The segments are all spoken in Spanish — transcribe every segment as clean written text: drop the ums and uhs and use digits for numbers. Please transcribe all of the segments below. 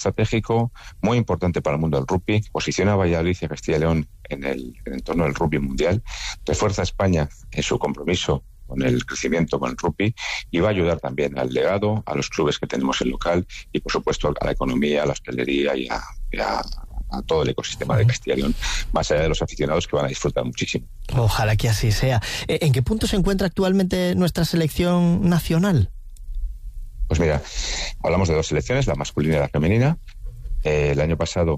estratégico muy importante para el mundo del rugby. Posiciona a Valladolid y a Castilla y León en el entorno del rugby mundial. Refuerza a España en su compromiso con el crecimiento con el rugby y va a ayudar también al legado, a los clubes que tenemos en local y, por supuesto, a la economía, a la hostelería y a todo el ecosistema de Castilla y León, más allá de los aficionados que van a disfrutar muchísimo. Ojalá que así sea. ¿En qué punto se encuentra actualmente nuestra selección nacional? Pues mira, hablamos de dos selecciones, la masculina y la femenina. El año pasado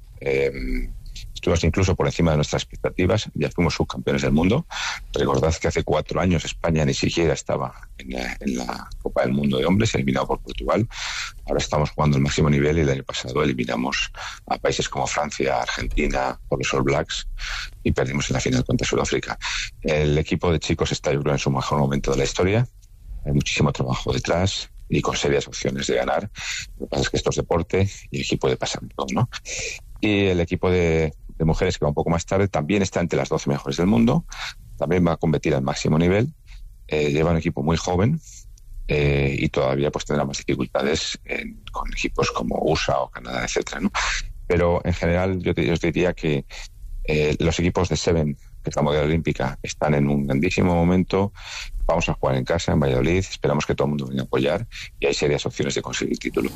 estuvimos incluso por encima de nuestras expectativas, ya fuimos subcampeones del mundo. Recordad que hace 4 años España ni siquiera estaba en la Copa del Mundo de Hombres, eliminado por Portugal. Ahora estamos jugando al máximo nivel y el año pasado eliminamos a países como Francia, Argentina, por los All Blacks y perdimos en la final contra Sudáfrica. El equipo de chicos está, yo creo, en su mejor momento de la historia. Hay muchísimo trabajo detrás y con serias opciones de ganar. Lo que pasa es que esto es deporte y el equipo puede pasar todo, ¿no? Y el equipo de mujeres, que va un poco más tarde, también está entre las 12 mejores del mundo, también va a competir al máximo nivel, lleva un equipo muy joven y todavía pues tendrá más dificultades con equipos como USA o Canadá, etcétera, ¿no? Pero en general yo diría que los equipos de Seven, que es la modalidad olímpica, están en un grandísimo momento. Vamos a jugar en casa, en Valladolid, esperamos que todo el mundo venga a apoyar y hay serias opciones de conseguir títulos.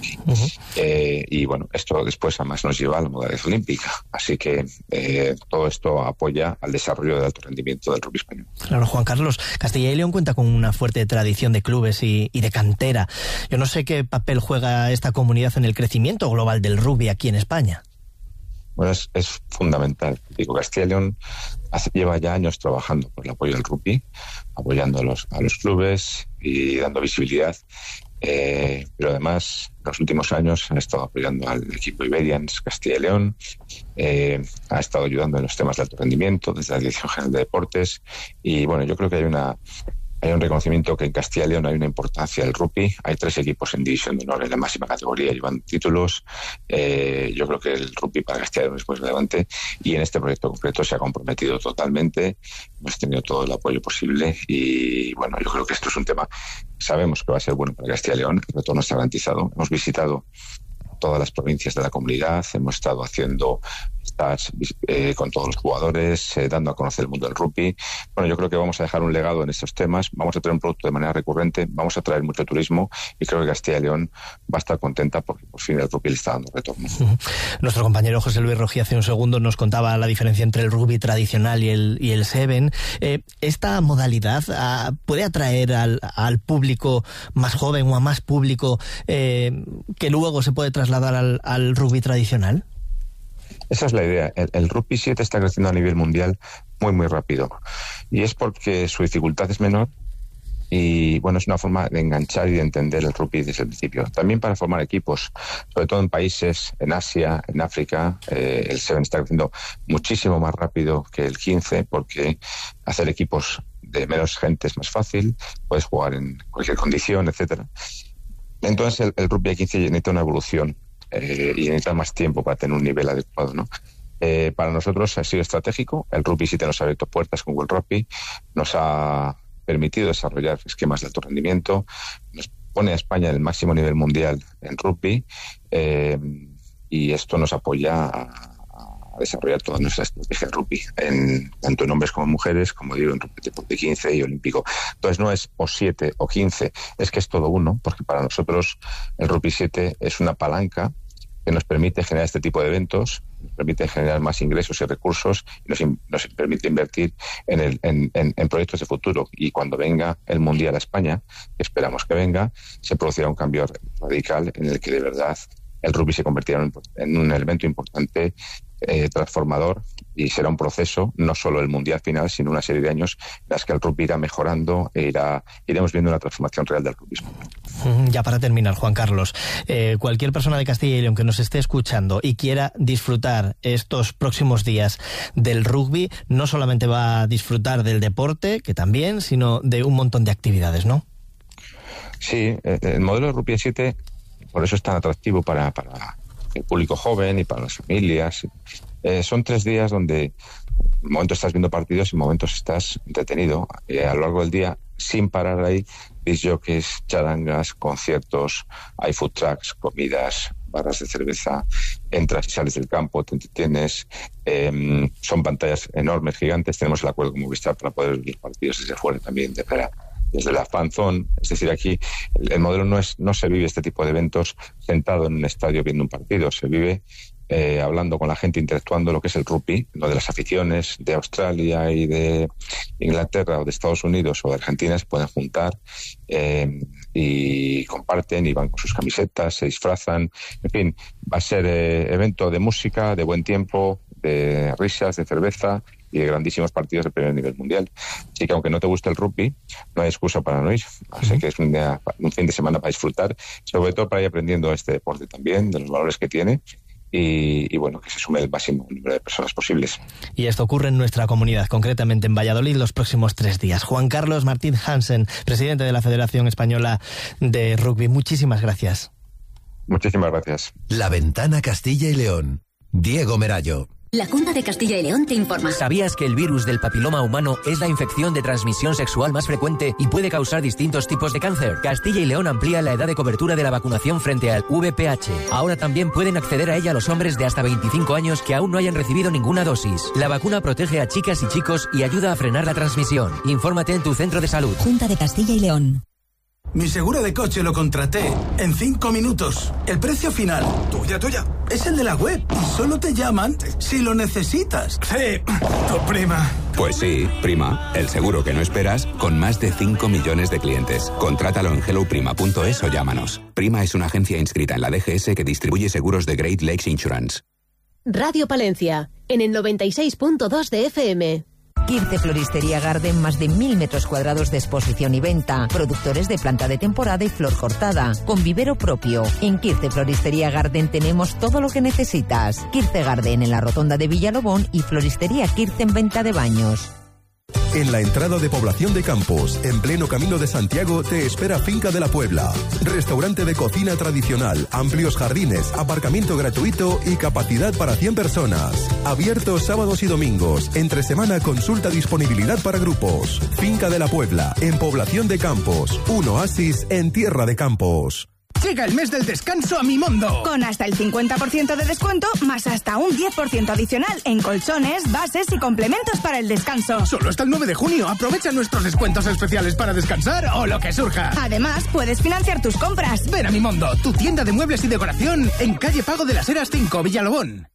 Y bueno, esto después además nos lleva a la modalidad olímpica, así que todo esto apoya al desarrollo del alto rendimiento del rugby español. Claro, Juan Carlos, Castilla y León cuenta con una fuerte tradición de clubes y de cantera. Yo no sé qué papel juega esta comunidad en el crecimiento global del rugby aquí en España. Bueno, es fundamental. Digo, Castilla y León lleva ya años trabajando por el apoyo del rugby, apoyando a los clubes y dando visibilidad. Pero además, en los últimos años han estado apoyando al equipo Iberians Castilla y León, ha estado ayudando en los temas de alto rendimiento desde la Dirección General de Deportes. Y bueno, yo creo que hay un reconocimiento que en Castilla y León hay una importancia del rugby. Hay 3 equipos en división de honor en la máxima categoría, llevan títulos. Yo creo que el rugby para Castilla y León es muy relevante y en este proyecto concreto se ha comprometido totalmente. Hemos tenido todo el apoyo posible y bueno, yo creo que esto es un tema que sabemos que va a ser bueno para Castilla y León. El retorno está garantizado. Hemos visitado todas las provincias de la comunidad, hemos estado haciendo con todos los jugadores, dando a conocer el mundo del rugby. Bueno, yo creo que vamos a dejar un legado en estos temas, vamos a traer un producto de manera recurrente, vamos a traer mucho turismo y creo que Castilla y León va a estar contenta porque por fin el rugby le está dando retorno. Nuestro compañero José Luis Rojí hace un segundo nos contaba la diferencia entre el rugby tradicional y el Seven. ¿Esta modalidad puede atraer al público más joven o a más público que luego se puede trasladar al rugby tradicional? Esa es la idea. El rugby 7 está creciendo a nivel mundial muy, muy rápido. Y es porque su dificultad es menor y, bueno, es una forma de enganchar y de entender el rugby desde el principio. También para formar equipos, sobre todo en países, en Asia, en África, el 7 está creciendo muchísimo más rápido que el 15 porque hacer equipos de menos gente es más fácil, puedes jugar en cualquier condición, etcétera. Entonces el rugby 15 necesita una evolución. Y necesita más tiempo para tener un nivel adecuado, ¿no? Para nosotros ha sido estratégico. El rugby 7 nos ha abierto puertas con World Rugby, nos ha permitido desarrollar esquemas de alto rendimiento, nos pone a España en el máximo nivel mundial en rugby y esto nos apoya a desarrollar toda nuestra estrategia de rugby, tanto en hombres como en mujeres, como digo, en deporte 15 y olímpico. Entonces no es o 7 o 15, es que es todo uno, porque para nosotros el rugby 7 es una palanca que nos permite generar este tipo de eventos, nos permite generar más ingresos y recursos y nos permite invertir en proyectos de futuro. Y cuando venga el Mundial a España, que esperamos que venga, se producirá un cambio radical en el que de verdad el rugby se convertirá en un elemento importante, transformador, y será un proceso, no solo el Mundial final, sino una serie de años en las que el rugby irá mejorando e iremos viendo una transformación real del rugby. Ya para terminar, Juan Carlos, cualquier persona de Castilla y León que nos esté escuchando y quiera disfrutar estos próximos días del rugby, no solamente va a disfrutar del deporte, que también, sino de un montón de actividades, ¿no? Sí, el modelo de rugby 7, por eso es tan atractivo para el público joven y para las familias. Son 3 días donde en momentos estás viendo partidos y en momentos estás entretenido. A lo largo del día, sin parar, hay disc jockeys, charangas, conciertos, hay food trucks, comidas, barras de cerveza, entras y sales del campo, te entretienes, son pantallas enormes, gigantes, tenemos el acuerdo con Movistar para poder ver los partidos desde fuera también, desde la fan zone. Es decir, aquí el modelo no se vive este tipo de eventos sentado en un estadio viendo un partido, se vive hablando con la gente, interactuando, lo que es el rugby, lo de las aficiones de Australia y de Inglaterra o de Estados Unidos o de Argentina se pueden juntar y comparten y van con sus camisetas, se disfrazan, en fin, va a ser evento de música, de buen tiempo, de risas, de cerveza y de grandísimos partidos de primer nivel mundial. Así que aunque no te guste el rugby, no hay excusa para no ir. Así que es un fin de semana para disfrutar, sobre todo para ir aprendiendo este deporte también, de los valores que tiene. Y bueno, que se sume el máximo número de personas posibles. Y esto ocurre en nuestra comunidad, concretamente en Valladolid, los próximos 3 días. Juan Carlos Martín Hansen, presidente de la Federación Española de Rugby, muchísimas gracias. Muchísimas gracias. La Ventana Castilla y León. Diego Merayo. La Junta de Castilla y León te informa. ¿Sabías que el virus del papiloma humano es la infección de transmisión sexual más frecuente y puede causar distintos tipos de cáncer? Castilla y León amplía la edad de cobertura de la vacunación frente al VPH. Ahora también pueden acceder a ella los hombres de hasta 25 años que aún no hayan recibido ninguna dosis. La vacuna protege a chicas y chicos y ayuda a frenar la transmisión. Infórmate en tu centro de salud. Junta de Castilla y León. Mi seguro de coche lo contraté en 5 minutos. El precio final, tuya, es el de la web. Y solo te llaman si lo necesitas. Sí, tu prima. Pues sí, prima, el seguro que no esperas con más de 5 millones de clientes. Contrátalo en helloprima.es o llámanos. Prima es una agencia inscrita en la DGS que distribuye seguros de Great Lakes Insurance. Radio Palencia, en el 96.2 de FM. Quirce Floristería Garden, más de 1.000 metros cuadrados de exposición y venta. Productores de planta de temporada y flor cortada, con vivero propio. En Quirce Floristería Garden tenemos todo lo que necesitas. Quirce Garden en la rotonda de Villalobón y Floristería Quirce en venta de baños. En la entrada de Población de Campos, en pleno camino de Santiago, te espera Finca de la Puebla. Restaurante de cocina tradicional, amplios jardines, aparcamiento gratuito y capacidad para 100 personas. Abierto sábados y domingos. Entre semana consulta disponibilidad para grupos. Finca de la Puebla, en Población de Campos. Un oasis en tierra de campos. Llega el mes del descanso a Mimondo. Con hasta el 50% de descuento, más hasta un 10% adicional en colchones, bases y complementos para el descanso. Solo hasta el 9 de junio. Aprovecha nuestros descuentos especiales para descansar o lo que surja. Además, puedes financiar tus compras. Ven a Mimondo, tu tienda de muebles y decoración en calle Pago de las Heras 5, Villalobón.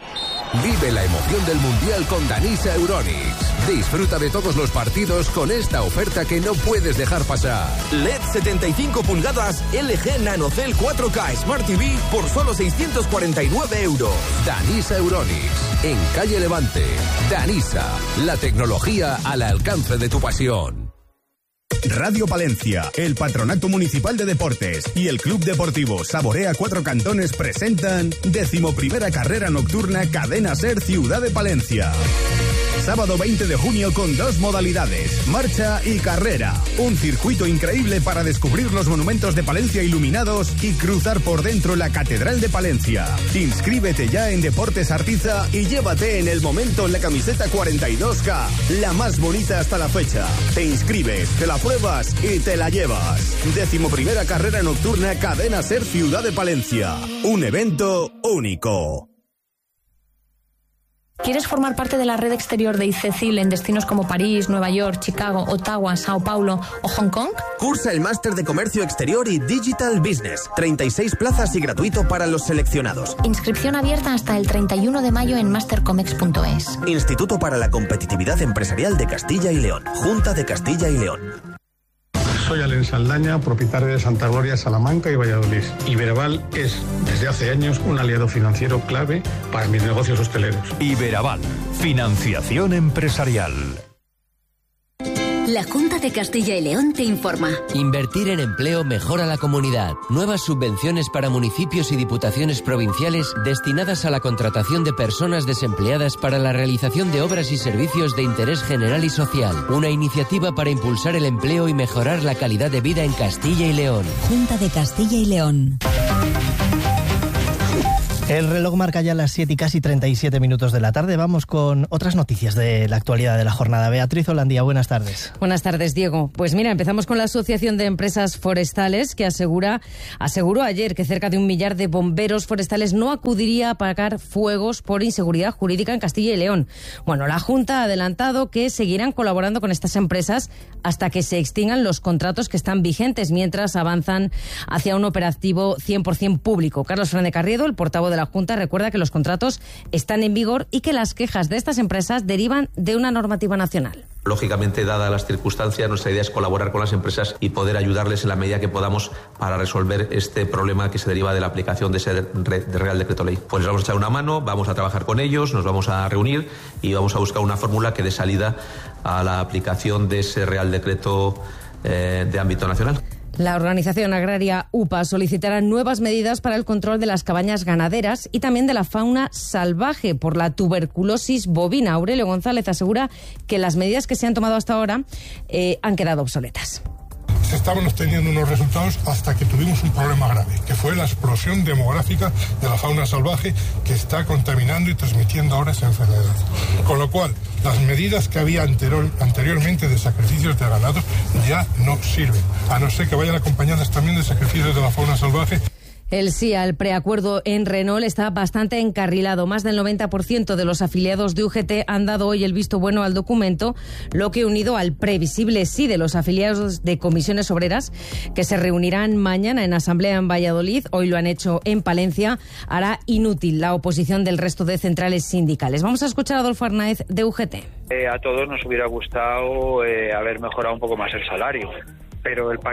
Vive la emoción del Mundial con Danisa Euronics. Disfruta de todos los partidos con esta oferta que no puedes dejar pasar. LED 75 pulgadas LG NanoCell 4K Smart TV por solo 649 euros. Danisa Euronics, en calle Levante. Danisa, la tecnología al alcance de tu pasión. Radio Palencia, el Patronato Municipal de Deportes y el Club Deportivo Saborea Cuatro Cantones presentan 11ª Carrera Nocturna Cadena Ser Ciudad de Palencia. Sábado 20 de junio con 2 modalidades, marcha y carrera. Un circuito increíble para descubrir los monumentos de Palencia iluminados y cruzar por dentro la Catedral de Palencia. Inscríbete ya en Deportes Artiza y llévate en el momento la camiseta 42K, la más bonita hasta la fecha. Te inscribes, te la pruebas y te la llevas. 11ª Carrera Nocturna Cadena Ser Ciudad de Palencia. Un evento único. ¿Quieres formar parte de la red exterior de ICECIL en destinos como París, Nueva York, Chicago, Ottawa, Sao Paulo o Hong Kong? Cursa el Máster de Comercio Exterior y Digital Business. 36 plazas y gratuito para los seleccionados. Inscripción abierta hasta el 31 de mayo en mastercomex.es. Instituto para la Competitividad Empresarial de Castilla y León. Junta de Castilla y León. Soy Alen Saldaña, propietario de Santa Gloria, Salamanca y Valladolid. Iberaval es, desde hace años, un aliado financiero clave para mis negocios hosteleros. Iberaval, financiación empresarial. La Junta de Castilla y León te informa. Invertir en empleo mejora la comunidad. Nuevas subvenciones para municipios y diputaciones provinciales destinadas a la contratación de personas desempleadas para la realización de obras y servicios de interés general y social. Una iniciativa para impulsar el empleo y mejorar la calidad de vida en Castilla y León. Junta de Castilla y León. El reloj marca ya las 7 y casi 37 minutos de la tarde. Vamos con otras noticias de la actualidad de la jornada. Beatriz Holandía, buenas tardes. Buenas tardes, Diego. Pues mira, empezamos con la Asociación de Empresas Forestales, que aseguró ayer que cerca de 1 millar de bomberos forestales no acudiría a apagar fuegos por inseguridad jurídica en Castilla y León. Bueno, la Junta ha adelantado que seguirán colaborando con estas empresas hasta que se extingan los contratos que están vigentes, mientras avanzan hacia un operativo 100% público. Carlos Fernández Carriedo, el portavoz de la Junta, recuerda que los contratos están en vigor y que las quejas de estas empresas derivan de una normativa nacional. Lógicamente, dadas las circunstancias, nuestra idea es colaborar con las empresas y poder ayudarles en la medida que podamos para resolver este problema que se deriva de la aplicación de ese Real Decreto Ley. Pues les vamos a echar una mano, vamos a trabajar con ellos, nos vamos a reunir y vamos a buscar una fórmula que dé salida a la aplicación de ese Real Decreto de ámbito nacional. La organización agraria UPA solicitará nuevas medidas para el control de las cabañas ganaderas y también de la fauna salvaje por la tuberculosis bovina. Aurelio González asegura que las medidas que se han tomado hasta ahora han quedado obsoletas. Estábamos teniendo unos resultados hasta que tuvimos un problema grave, que fue la explosión demográfica de la fauna salvaje que está contaminando y transmitiendo ahora esa enfermedad. Con lo cual, las medidas que había anteriormente de sacrificios de ganado ya no sirven, a no ser que vayan acompañadas también de sacrificios de la fauna salvaje. El sí al preacuerdo en Renault está bastante encarrilado. Más del 90% de los afiliados de UGT han dado hoy el visto bueno al documento, lo que, unido al previsible sí de los afiliados de comisiones obreras, que se reunirán mañana en asamblea en Valladolid, hoy lo han hecho en Palencia, hará inútil la oposición del resto de centrales sindicales. Vamos a escuchar a Adolfo Arnaez de UGT. A todos nos hubiera gustado haber mejorado un poco más el salario. Pero el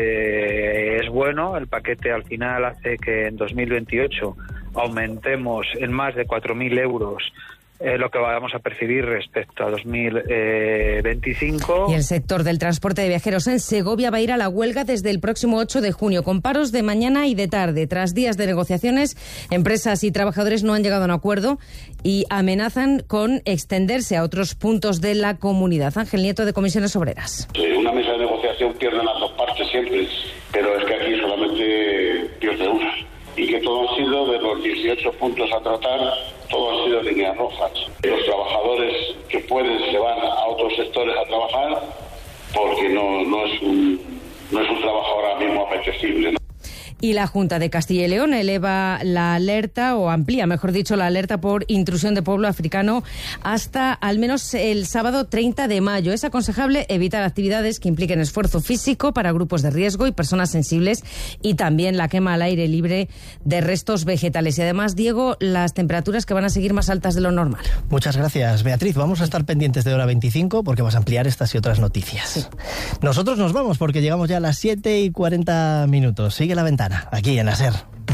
paquete es bueno, el paquete al final hace que en 2028 aumentemos en más de 4.000 euros lo que vamos a percibir respecto a 2025. Y el sector del transporte de viajeros en Segovia va a ir a la huelga desde el próximo 8 de junio, con paros de mañana y de tarde. Tras días de negociaciones, empresas y trabajadores no han llegado a un acuerdo y amenazan con extenderse a otros puntos de la comunidad. Ángel Nieto, de Comisiones Obreras. Una mesa de negociación pierden las dos partes siempre, pero es que aquí solamente pierde una. Y que todo han sido, de los 18 puntos a tratar, todo han sido líneas rojas. Los trabajadores que pueden se van a otros sectores a trabajar porque no es un trabajo ahora mismo apetecible, ¿no? Y la Junta de Castilla y León eleva la alerta, o amplía, mejor dicho, la alerta por intrusión de pueblo africano hasta al menos el sábado 30 de mayo. Es aconsejable evitar actividades que impliquen esfuerzo físico para grupos de riesgo y personas sensibles, y también la quema al aire libre de restos vegetales. Y además, Diego, las temperaturas que van a seguir más altas de lo normal. Muchas gracias, Beatriz. Vamos a estar pendientes de hora 25 porque vas a ampliar estas y otras noticias. Sí. Nosotros nos vamos porque llegamos ya a las 7 y 40 minutos. Sigue la ventana, aquí en la SER.